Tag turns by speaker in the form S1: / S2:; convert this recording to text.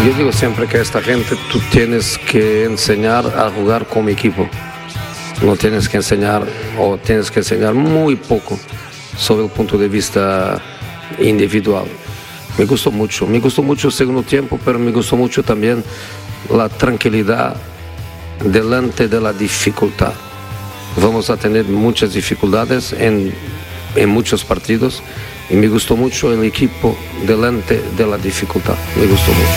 S1: Yo digo siempre que a esta gente tú tienes que enseñar a jugar como equipo. No tienes que enseñar, o tienes que enseñar muy poco sobre el punto de vista individual. Me gustó mucho el segundo tiempo, pero me gustó mucho también la tranquilidad delante de la dificultad. Vamos a tener muchas dificultades en muchos partidos y me gustó mucho el equipo delante de la dificultad. Me gustó mucho.